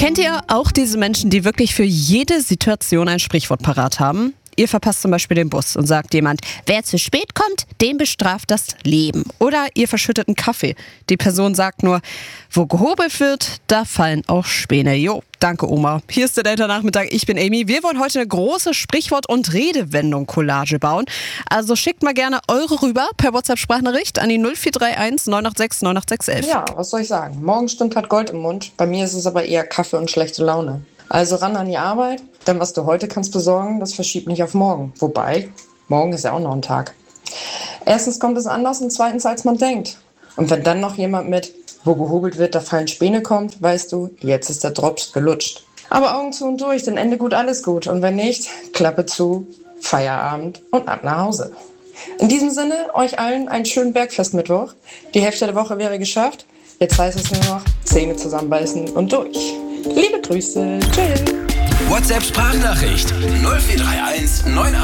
Kennt ihr auch diese Menschen, die wirklich für jede Situation ein Sprichwort parat haben? Ihr verpasst zum Beispiel den Bus und sagt jemand, wer zu spät kommt, den bestraft das Leben. Oder ihr verschüttet einen Kaffee. Die Person sagt nur, wo gehobelt wird, da fallen auch Späne. Jo, danke Oma. Hier ist der Elternachmittag, ich bin Amy. Wir wollen heute eine große Sprichwort- und Redewendung-Collage bauen. Also schickt mal gerne eure rüber per WhatsApp-Sprachnachricht an die 0431 986 98611. Ja, was soll ich sagen? Morgenstund hat Gold im Mund. Bei mir ist es aber eher Kaffee und schlechte Laune. Also ran an die Arbeit, denn was du heute kannst besorgen, das verschiebt nicht auf morgen. Wobei, morgen ist ja auch noch ein Tag. Erstens kommt es anders und zweitens, als man denkt. Und wenn dann noch jemand mit, wo gehobelt wird, da fallen Späne kommt, weißt du, jetzt ist der Drops gelutscht. Aber Augen zu und durch, denn Ende gut, alles gut. Und wenn nicht, Klappe zu, Feierabend und ab nach Hause. In diesem Sinne, euch allen einen schönen Bergfestmittwoch. Die Hälfte der Woche wäre geschafft. Jetzt heißt es nur noch Zähne zusammenbeißen und durch. Liebe Grüße. Tschüss. WhatsApp-Sprachnachricht 0431 98